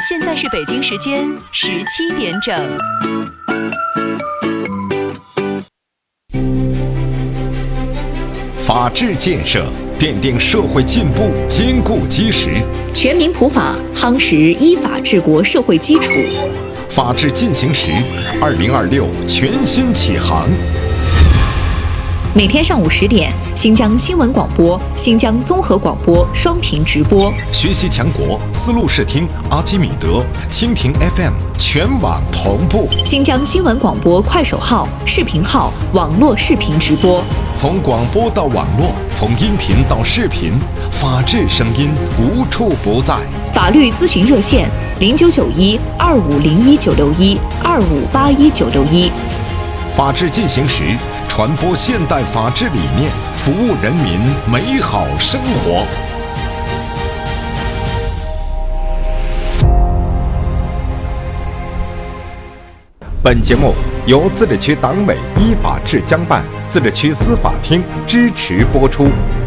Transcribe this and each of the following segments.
现在是北京时间17点整。 法治建设奠定社会进步坚固基石， 全民普法夯实依法治国社会基础。 法治进行时，2026全新启航。 每天上午10点，新疆新闻广播、新疆综合广播双频直播。 学习强国丝路视听、阿基米德、蜻蜓 FM 全网同步。 新疆新闻广播快手号、视频号网络视频直播。 从广播到网络，从音频到视频，法治声音无处不在。 法律咨询热线099125019612581961。 法治进行时，传播现代法治理念，服务人民美好生活。本节目由自治区党委依法治疆办、自治区司法厅支持播出。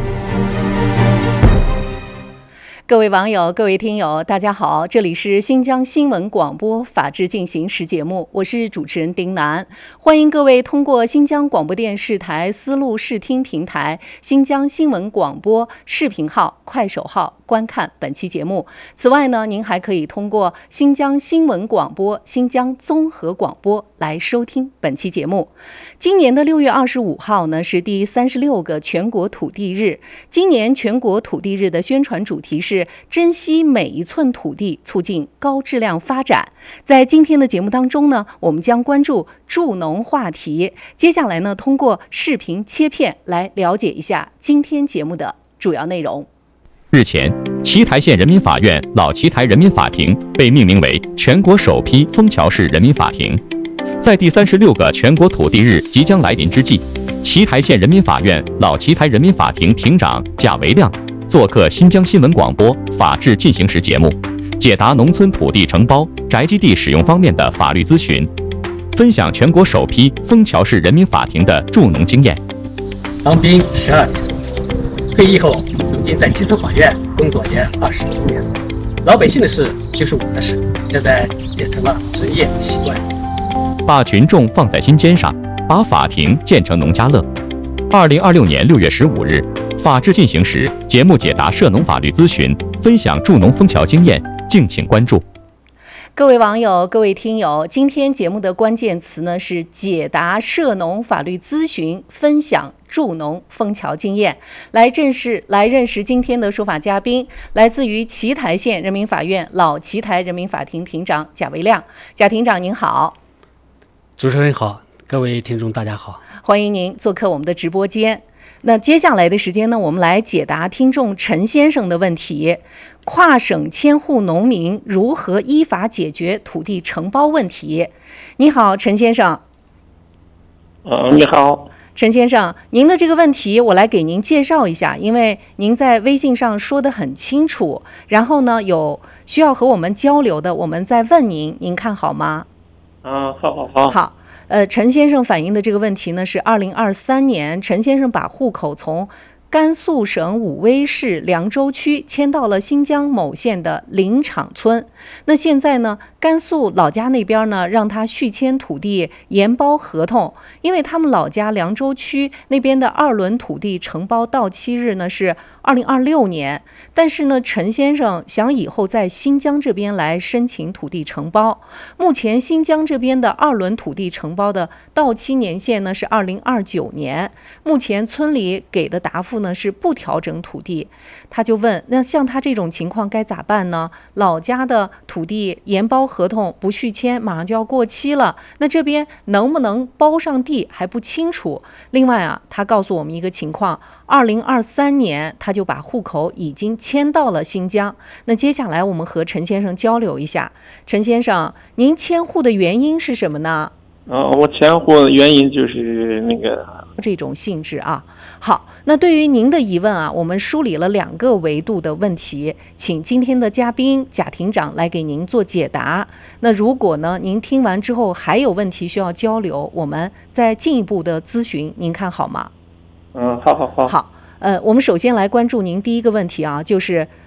各位网友、各位听友，大家好，这里是新疆新闻广播法治进行时节目，我是主持人丁楠，欢迎各位通过新疆广播电视台丝路视听平台、新疆新闻广播视频号、快手号观看本期节目。此外呢，您还可以通过新疆新闻广播、新疆综合广播来收听本期节目。今年的6月25号呢，是第36个全国土地日。今年全国土地日的宣传主题是珍惜每一寸土地，促进高质量发展。在今天的节目当中呢，我们将关注助农话题。接下来呢，通过视频切片来了解一下今天节目的主要内容。 日前，奇台县人民法院老奇台人民法庭被命名为全国首批枫桥市人民法庭。在第36个全国土地日即将来临之际，奇台县人民法院老奇台人民法庭庭长贾维亮做客新疆新闻广播法治进行时节目，解答农村土地承包、宅基地使用方面的法律咨询，分享全国首批枫桥市人民法庭的助农经验。 当兵12年，退役后如今在基层法院工作也20多年，老百姓的事就是我的事，现在也成了职业习惯。 把群众放在心尖上，把法庭建成农家乐。2026年6月15日，法治进行时节目解答涉农法律咨询，分享助农枫桥经验，敬请关注。 各位网友、各位听友，今天节目的关键词呢是解答涉农法律咨询，分享助农枫桥经验。来认识今天的说法嘉宾，来自于奇台县人民法院老奇台人民法庭庭长贾维亮。贾庭长您好。 主持人好，各位听众大家好， 欢迎您做客我们的直播间。那接下来的时间呢，我们来解答听众陈先生的问题：跨省迁户农民如何依法解决土地承包问题？你好，陈先生。 你好， 陈先生，您的这个问题我来给您介绍一下，因为您在微信上说得很清楚，然后呢有需要和我们交流的，我们再问您，您看好吗？好。陈先生反映的这个问题呢，是2023年，陈先生把户口从甘肃省武威市凉州区迁到了新疆某县的林场村。那现在呢，甘肃老家那边呢，让他续签土地延包合同，因为他们老家凉州区那边的2轮土地承包到期日呢是2026年，但是呢，陈先生想以后在新疆这边来申请土地承包。目前新疆这边的2轮土地承包的到期年限呢是2029年，目前村里给的答复呢是不调整土地。他就问，那像他这种情况该咋办呢？老家的土地延包合同不续签，马上就要过期了，那这边能不能包上地还不清楚。另外啊，他告诉我们一个情况，2023年他就把户口已经迁到了新疆。那接下来我们和陈先生交流一下。陈先生，您迁户的原因是什么呢？ 我迁户的原因就是这种性质啊。好，那对于您的疑问啊，我们梳理了2个维度的问题，请今天的嘉宾贾庭长来给您做解答。那如果呢您听完之后还有问题需要交流，我们再进一步的咨询，您看好吗？ 好。 我们首先来关注您第一个问题啊，就是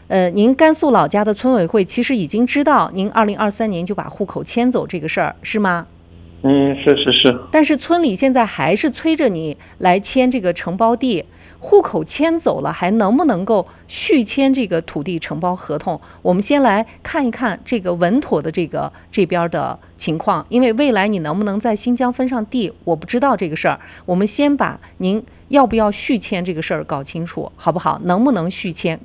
您甘肃老家的村委会其实已经知道您2023年就把户口迁走这个事儿，是吗？ 是。 但是村里现在还是催着你来签这个承包地，户口迁走了，还能不能够续签这个土地承包合同？我们先来看一看这个稳妥的这边的情况，因为未来你能不能在新疆分上地，我不知道这个事儿。我们先把您要不要续签这个事儿搞清楚，好不好？能不能续签？